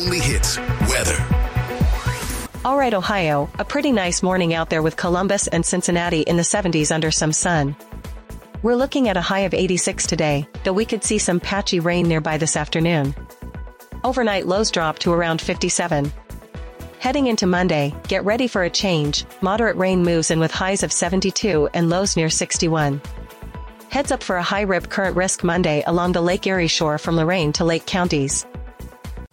Weekly Hits weather. All right, Ohio, a pretty nice morning out there with Columbus and Cincinnati in the 70s under some sun. We're looking at a high of 86 today, though we could see some patchy rain nearby this afternoon. Overnight lows drop to around 57. Heading into Monday, get ready for a change. Moderate rain moves in with highs of 72 and lows near 61. Heads up for a high rip current risk Monday along the Lake Erie shore from Lorain to Lake counties.